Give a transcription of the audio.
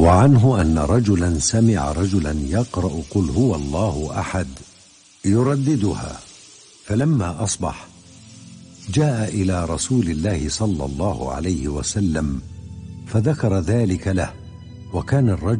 وعنه أن رجلا سمع رجلا يقرأ قل هو الله أحد يرددها، فلما أصبح جاء إلى رسول الله صلى الله عليه وسلم فذكر ذلك له، وكان الرجل